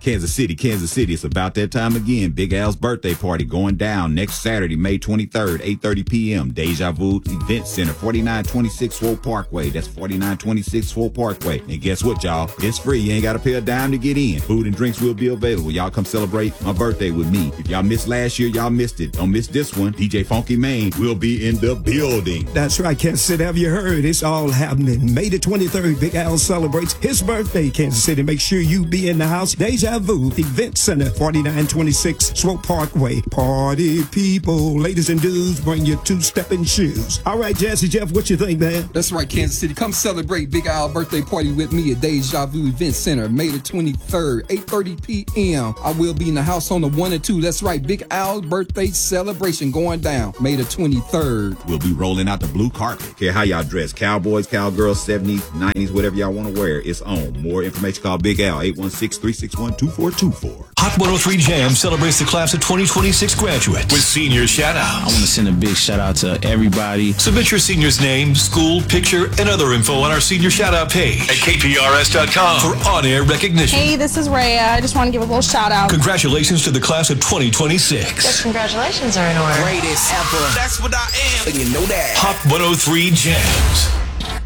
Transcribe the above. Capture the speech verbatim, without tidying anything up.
Kansas City, Kansas City, it's about that time again. Big Al's birthday party going down next Saturday, May twenty-third, eight thirty p.m. Deja Vu Event Center, forty-nine twenty-six Swope Parkway. That's forty-nine twenty-six Swope Parkway. And guess what, y'all? It's free. You ain't got to pay a dime to get in. Food and drinks will be available. Y'all come celebrate my birthday with me. If y'all missed last year, y'all missed it. Don't miss this one. D J Funky Main will be in the building. That's right, Kansas City. Have you heard? It's all happening. May the twenty-third, Big Al celebrates his birthday, Kansas City. Make sure you be in the house. Deja Vu Event Center, forty-nine twenty-six Swope Parkway. Party people, ladies and dudes, bring your two-stepping shoes. All right, Jazzy Jeff, what you think, man? That's right, Kansas City. Come celebrate Big Al birthday party with me at Deja Vu Event Center, May the twenty-third, eight thirty p.m. I will be in the house on the one and two. That's right, Big Al's birthday celebration going down May the twenty-third. We'll be rolling out the blue carpet. Care how y'all dress. Cowboys, cowgirls, seventies, nineties, whatever y'all want to wear. It's on. More information, call Big Al, eight one six, three six one, two four two four. Hot one oh three Jam celebrates the class of twenty twenty-six graduates with senior shout-outs. I want to send a big shout-out to everybody. Submit your senior's name, school, picture, and other info on our senior shout-out page at K P R S dot com for on-air recognition. Hey, this is Rhea. I just want to give a little shout-out. Congratulations to the class of twenty twenty-six. Yes, congratulations are in order. Greatest ever. That's what I am. And you know that. Hot one oh three Jams.